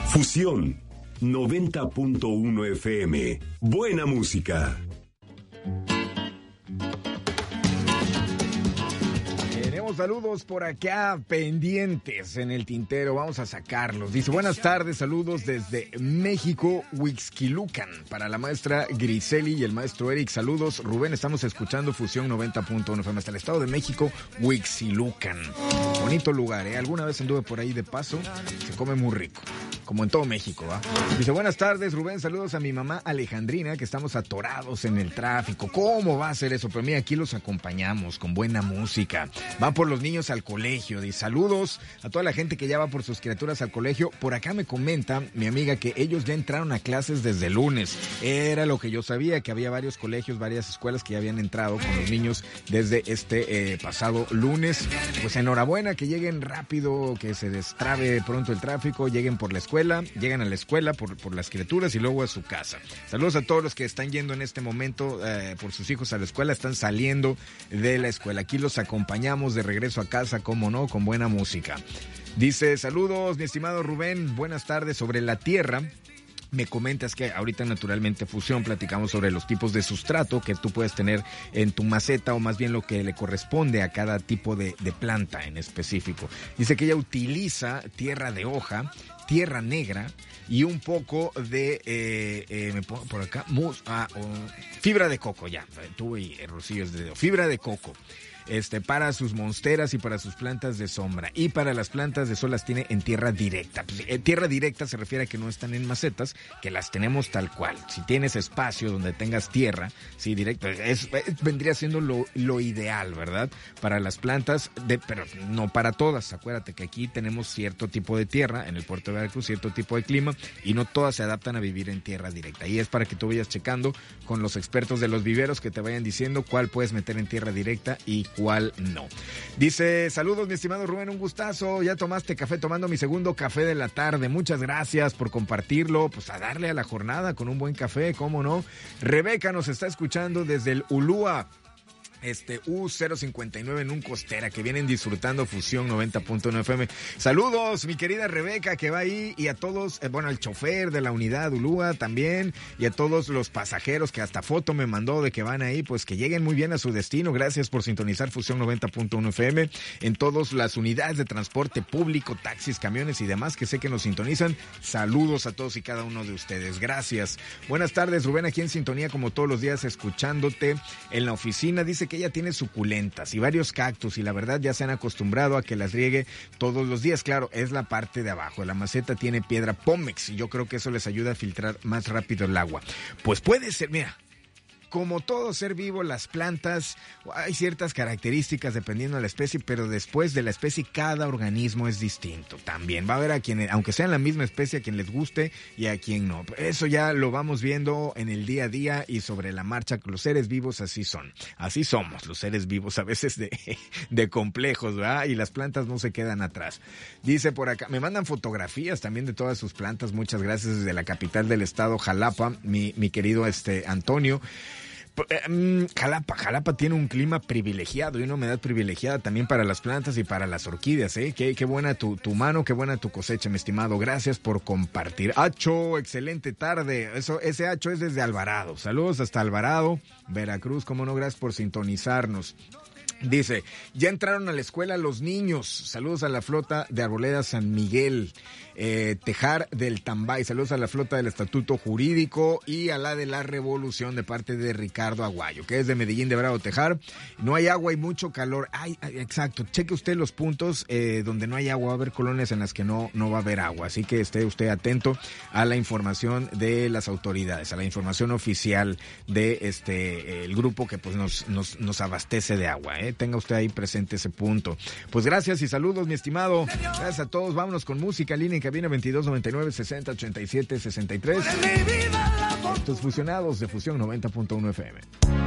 Fusión 90.1 FM. Buena música. Tenemos saludos por acá pendientes en el tintero, vamos a sacarlos. Dice, buenas tardes, saludos desde México, Huixquilucan. Para la maestra Griseli y el maestro Eric, saludos. Rubén, estamos escuchando Fusión 90.1 FM hasta el Estado de México, Huixquilucan. Bonito lugar, ¿eh? Alguna vez anduve por ahí de paso, se come muy rico. Como en todo México, ¿va? Dice, buenas tardes, Rubén, saludos a mi mamá Alejandrina, que estamos atorados en el tráfico. ¿Cómo va a ser eso? Pero mira, aquí los acompañamos con buena música. Va por los niños al colegio. Dice, saludos a toda la gente que ya va por sus criaturas al colegio. Por acá me comenta mi amiga que ellos ya entraron a clases desde el lunes. Era lo que yo sabía, que había varios colegios, varias escuelas que ya habían entrado con los niños desde este pasado lunes. Pues enhorabuena, que lleguen rápido, que se destrabe pronto el tráfico, lleguen por la escuela. Llegan a la escuela por las criaturas y luego a su casa. Saludos a todos los que están yendo en este momento por sus hijos a la escuela, están saliendo de la escuela. Aquí los acompañamos de regreso a casa, como no, con buena música. Dice, saludos, mi estimado Rubén, buenas tardes. Sobre la tierra, me comentas que ahorita naturalmente Fusión platicamos sobre los tipos de sustrato que tú puedes tener en tu maceta, o más bien lo que le corresponde a cada tipo de planta en específico. Dice que ella utiliza tierra de hoja, tierra negra y un poco de, me pongo por acá, fibra de coco, ya, tuve y rocíos de dedo, fibra de coco. Para sus monsteras y para sus plantas de sombra. Y para las plantas de sol las tiene en tierra directa. Pues, tierra directa se refiere a que no están en macetas, que las tenemos tal cual. Si tienes espacio donde tengas tierra, sí, directa, vendría siendo lo ideal, ¿verdad? Para las plantas, pero no para todas. Acuérdate que aquí tenemos cierto tipo de tierra, en el puerto de Veracruz, cierto tipo de clima, y no todas se adaptan a vivir en tierra directa. Y es para que tú vayas checando con los expertos de los viveros que te vayan diciendo cuál puedes meter en tierra directa y cuál no. Dice, saludos mi estimado Rubén, un gustazo, ya tomaste café, tomando mi segundo café de la tarde, muchas gracias por compartirlo, pues a darle a la jornada con un buen café, cómo no. Rebeca nos está escuchando desde el Ulúa, U059 en un costera, que vienen disfrutando Fusión 90.1 FM. Saludos, mi querida Rebeca, que va ahí, y a todos, al chofer de la unidad Ulúa también, y a todos los pasajeros que hasta foto me mandó de que van ahí, pues que lleguen muy bien a su destino. Gracias por sintonizar Fusión 90.1 FM en todas las unidades de transporte público, taxis, camiones y demás que sé que nos sintonizan. Saludos a todos y cada uno de ustedes. Gracias. Buenas tardes, Rubén, aquí en sintonía como todos los días, escuchándote en la oficina. Dice que ella tiene suculentas y varios cactus y la verdad ya se han acostumbrado a que las riegue todos los días. Claro, es la parte de abajo. La maceta tiene piedra Pómex y yo creo que eso les ayuda a filtrar más rápido el agua. Pues puede ser, mira, como todo ser vivo, las plantas, hay ciertas características dependiendo de la especie, pero después de la especie cada organismo es distinto. También va a haber a quien, aunque sean la misma especie, a quien les guste y a quien no. Eso ya lo vamos viendo en el día a día y sobre la marcha. Los seres vivos así son. Así somos los seres vivos, a veces de complejos, ¿verdad? Y las plantas no se quedan atrás. Dice por acá, me mandan fotografías también de todas sus plantas. Muchas gracias desde la capital del estado, Jalapa, mi querido Antonio. Jalapa tiene un clima privilegiado y una humedad privilegiada también para las plantas y para las orquídeas, ¿eh? Qué buena tu mano, qué buena tu cosecha, mi estimado. Gracias por compartir. Acho, excelente tarde. Ese Acho es desde Alvarado. Saludos hasta Alvarado, Veracruz. Cómo no, gracias por sintonizarnos. Dice, ya entraron a la escuela los niños. Saludos a la flota de Arboleda San Miguel. Tejar del Tambay. Saludos a la flota del Estatuto Jurídico y a la de la Revolución de parte de Ricardo Aguayo, que es de Medellín de Bravo, Tejar. No hay agua y mucho calor. Exacto. Cheque usted los puntos donde no hay agua. Va a haber colonias en las que no va a haber agua. Así que esté usted atento a la información de las autoridades, a la información oficial de el grupo que pues nos abastece de agua. Tenga usted ahí presente ese punto. Pues gracias y saludos, mi estimado. Gracias a todos. Vámonos con música. Línea en cabina 2299-6087-63. Estos fusionados de Fusión 90.1 FM.